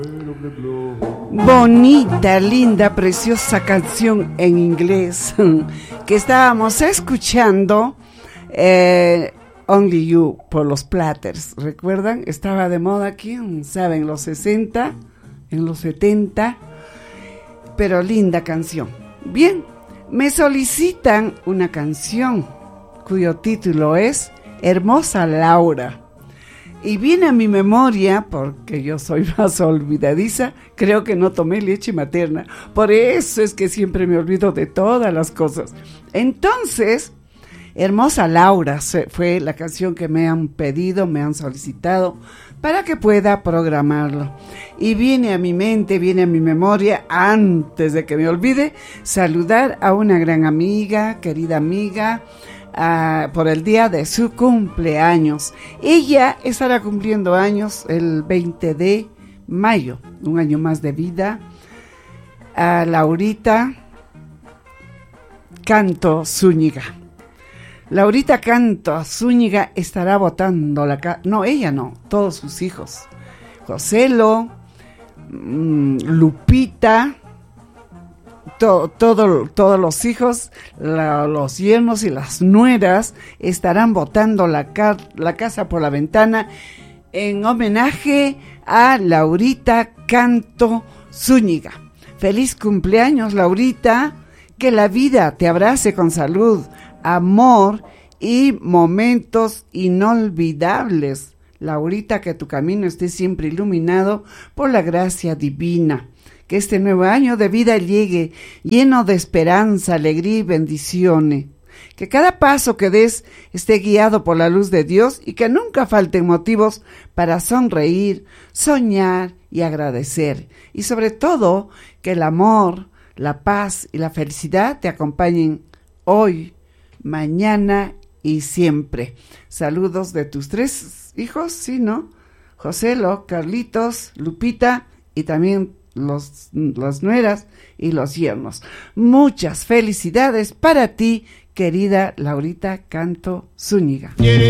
Bonita, linda, preciosa canción en inglés que estábamos escuchando, Only You por los Platters. ¿Recuerdan? Estaba de moda aquí, ¿saben? En los 60, en los 70, pero linda canción. Bien, me solicitan una canción cuyo título es Hermosa Laura. Y viene a mi memoria, porque yo soy más olvidadiza, creo que no tomé leche materna, por eso es que siempre me olvido de todas las cosas. Entonces, Hermosa Laura fue la canción que me han pedido, me han solicitado, para que pueda programarlo. Y viene a mi mente, viene a mi memoria, antes de que me olvide, saludar a una gran amiga, querida amiga, por el día de su cumpleaños. Ella estará cumpliendo años el 20 de mayo, un año más de vida. A Laurita Canto Zúñiga. Laurita Canto Zúñiga estará votando no, ella no, todos sus hijos. Joselo, Lupita, todos los hijos, los yernos y las nueras estarán botando la casa por la ventana en homenaje a Laurita Canto Zúñiga. Feliz cumpleaños, Laurita, que la vida te abrace con salud, amor y momentos inolvidables. Laurita, que tu camino esté siempre iluminado por la gracia divina. Que este nuevo año de vida llegue lleno de esperanza, alegría y bendiciones. Que cada paso que des esté guiado por la luz de Dios y que nunca falten motivos para sonreír, soñar y agradecer. Y sobre todo, que el amor, la paz y la felicidad te acompañen hoy, mañana y siempre. Saludos de tus 3 hijos, ¿sí, no? Joselo, Carlitos, Lupita y también las nueras y los yernos. Muchas felicidades para ti, querida Laurita Canto Zúñiga.